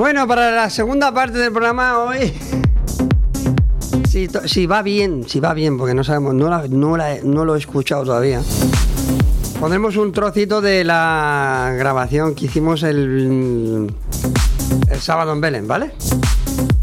Bueno, para la segunda parte del programa hoy, si va bien, porque no sabemos, no lo he escuchado todavía. Pondremos un trocito de la grabación que hicimos el sábado en Belén, ¿vale?